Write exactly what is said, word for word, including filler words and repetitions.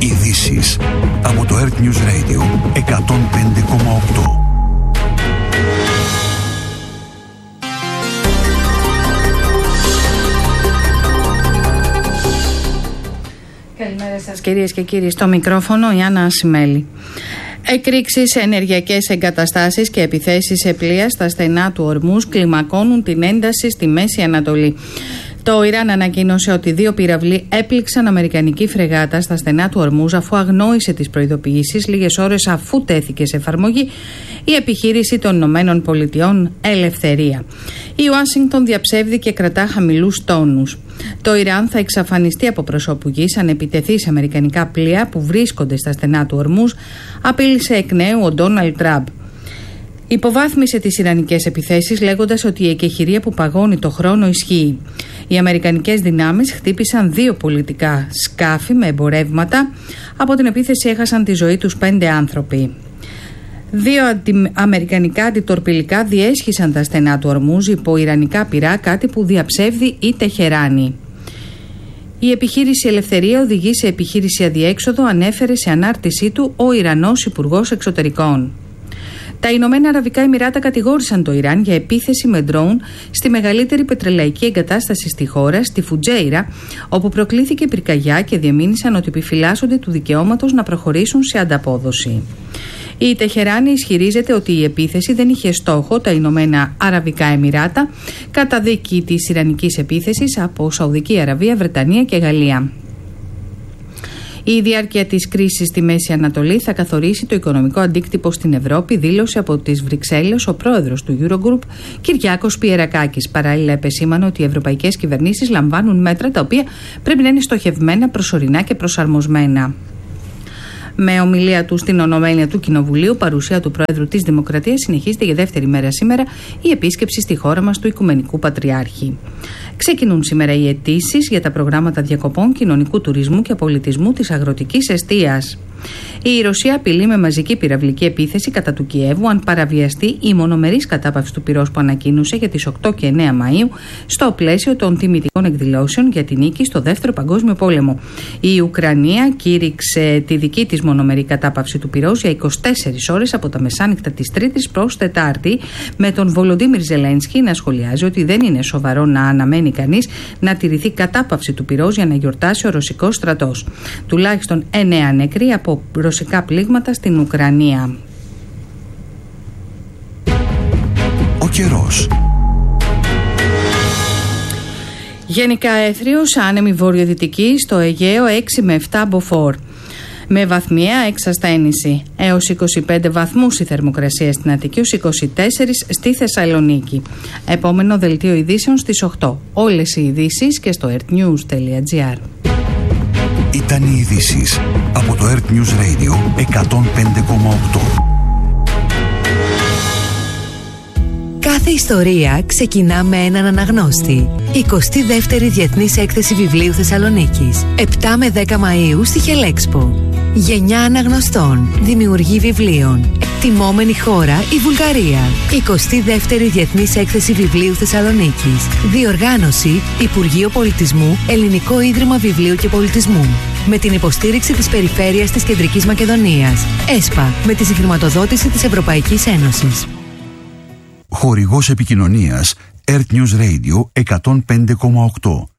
Ειδήσεις από το Earth News Radio εκατόν πέντε κόμμα οκτώ. Καλημέρα σας κυρίες και κύριοι, στο μικρόφωνο η Άννα Ασημέλη. Εκρήξεις σε ενεργειακές εγκαταστάσεις και επιθέσεις σε πλοία στα στενά του Ορμούζ κλιμακώνουν την ένταση στη Μέση Ανατολή. Το Ιράν ανακοίνωσε ότι δύο πυραυλοί έπληξαν αμερικανική φρεγάτα στα στενά του Ορμούζ αφού αγνόησε τις προειδοποιήσεις λίγες ώρες αφού τέθηκε σε εφαρμογή η επιχείρηση των Ηνωμένων Πολιτειών Ελευθερία. Η Ουάσιγκτον διαψεύδει και κρατά χαμηλούς τόνους. Το Ιράν θα εξαφανιστεί από προσώπου γης αν επιτεθεί σε αμερικανικά πλοία που βρίσκονται στα στενά του Ορμούζ, απείλησε εκ νέου ο Ντόναλντ Τραμπ. Υποβάθμισε τις ιρανικές επιθέσεις λέγοντας ότι η εκεχηρία που παγώνει το χρόνο ισχύει. Οι αμερικανικές δυνάμεις χτύπησαν δύο πολιτικά σκάφη με εμπορεύματα. Από την επίθεση έχασαν τη ζωή τους πέντε άνθρωποι. Δύο αντι... αμερικανικά αντιτορπιλικά διέσχισαν τα στενά του Ορμούζ υπό ιρανικά πυρά, κάτι που διαψεύδει η Τεχεράνη. Η επιχείρηση Ελευθερία οδηγεί σε επιχείρηση αδιέξοδο, ανέφερε σε ανάρτησή του ο Ιρανός Υπουργός Εξωτερικών. Τα Ηνωμένα Αραβικά Εμιράτα κατηγόρησαν το Ιράν για επίθεση με ντρόουν στη μεγαλύτερη πετρελαϊκή εγκατάσταση στη χώρα, στη Φουτζέιρα, όπου προκλήθηκε πυρκαγιά και διεμήνυσαν ότι επιφυλάσσονται του δικαιώματος να προχωρήσουν σε ανταπόδοση. Η Τεχεράνη ισχυρίζεται ότι η επίθεση δεν είχε στόχο τα Ηνωμένα Αραβικά Εμιράτα, καταδίκη της ιρανικής επίθεσης από Σαουδική Αραβία, Βρετανία και Γαλλία. Η διάρκεια της κρίσης στη Μέση Ανατολή θα καθορίσει το οικονομικό αντίκτυπο στην Ευρώπη, δήλωσε από τις Βρυξέλλες ο πρόεδρος του Eurogroup, Κυριάκος Πιερακάκης. Παράλληλα, επεσήμανε ότι οι ευρωπαϊκές κυβερνήσεις λαμβάνουν μέτρα τα οποία πρέπει να είναι στοχευμένα, προσωρινά και προσαρμοσμένα. Με ομιλία του στην Ολομέλεια του Κοινοβουλίου, παρουσία του Πρόεδρου της Δημοκρατίας, συνεχίζεται για δεύτερη μέρα σήμερα η επίσκεψη στη χώρα μας του Οικουμενικού Πατριάρχη. Ξεκινούν σήμερα οι αιτήσεις για τα προγράμματα διακοπών, κοινωνικού τουρισμού και πολιτισμού της αγροτικής εστίας. Η Ρωσία απειλεί με μαζική πυραυλική επίθεση κατά του Κιέβου αν παραβιαστεί η μονομερής κατάπαυση του πυρός που ανακοίνωσε για τις οκτώ και εννέα Μαΐου στο πλαίσιο των τιμητικών εκδηλώσεων για την νίκη στο Δεύτερο Παγκόσμιο Πόλεμο. Η Ουκρανία κήρυξε τη δική της μονομερή κατάπαυση του πυρός για είκοσι τέσσερις ώρες από τα μεσάνυχτα της Τρίτης προς Τετάρτη, με τον Βολοντίμιρ Ζελένσκι να σχολιάζει ότι δεν είναι σοβαρό να αναμένει κανείς να τηρηθεί κατάπαυση του πυρός για να γιορτάσει ο ρωσικός στρατός. Τουλάχιστον εννέα νεκροί από ρωσικά πλήγματα στην Ουκρανία. Ο καιρός. Γενικά έθριος, άνεμη βορειοδυτική, στο Αιγαίο έξι με επτά μποφόρ. Με βαθμιαία εξασθένηση. Έως είκοσι πέντε βαθμούς η θερμοκρασία στην Αττική, ως είκοσι τέσσερα στη Θεσσαλονίκη. Επόμενο δελτίο ειδήσεων στις οκτώ. Όλες οι ειδήσεις και στο earthnews τελεία gr. Ήταν οι ειδήσεις από το Earth News Radio εκατόν πέντε κόμμα οκτώ. Κάθε ιστορία ξεκινά με έναν αναγνώστη. εικοστή δεύτερη Διεθνής Έκθεση Βιβλίου Θεσσαλονίκης. επτά με δέκα Μαΐου στη Χελέξπο. Γενιά αναγνωστών, δημιουργή βιβλίων. Τιμόμενη χώρα η Βουλγαρία. εικοστή δεύτερη Διεθνής Έκθεση Βιβλίου Θεσσαλονίκης. Διοργάνωση Υπουργείο Πολιτισμού, Ελληνικό Ίδρυμα Βιβλίου και Πολιτισμού. Με την υποστήριξη της Περιφέρειας της Κεντρικής Μακεδονίας. ΕΣΠΑ, με τη συγχρηματοδότηση της Ευρωπαϊκής Ένωσης. Χορηγός επικοινωνίας Earth News Radio εκατόν πέντε κόμμα οκτώ.